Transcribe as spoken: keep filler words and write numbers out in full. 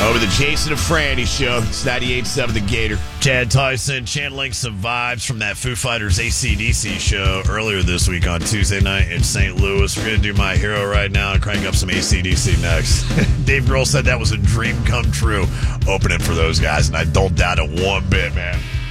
Over the Jason and Franny show. It's ninety-eight point seven The Gator. Chad Tyson channeling some vibes from that Foo Fighters A C D C show earlier this week on Tuesday night in Saint Louis. We're going to do My Hero right now and crank up some A C D C next. Dave Grohl said that was a dream come true opening for those guys, and I don't doubt it one bit, man.